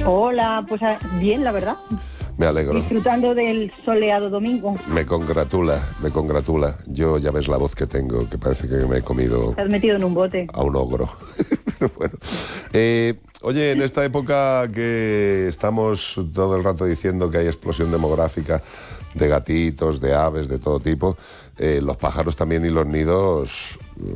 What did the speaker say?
Hola, pues bien, la verdad. Me alegro. Disfrutando del soleado domingo. Me congratula, me congratula. Yo ya ves la voz que tengo, que parece que me he comido Te has metido en un bote. a un ogro. Pero bueno. Oye, en esta época que estamos todo el rato diciendo que hay explosión demográfica de gatitos, de aves, de todo tipo, los pájaros también y los nidos